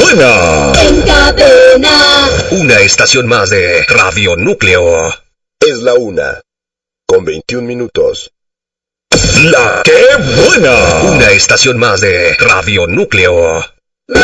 buena! En cadena. Una estación más de Radio Núcleo. Es la 1:21. ¡La qué buena! Una estación más de Radio Núcleo.